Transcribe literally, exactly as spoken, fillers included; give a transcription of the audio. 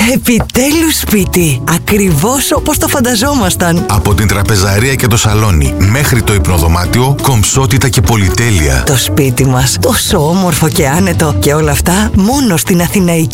Επιτέλους σπίτι. Ακριβώς όπως το φανταζόμασταν. Από την τραπεζαρία και το σαλόνι μέχρι το υπνοδωμάτιο, κομψότητα και πολυτέλεια. Το σπίτι μας τόσο όμορφο και άνετο. Και όλα αυτά μόνο στην Αθηναϊκή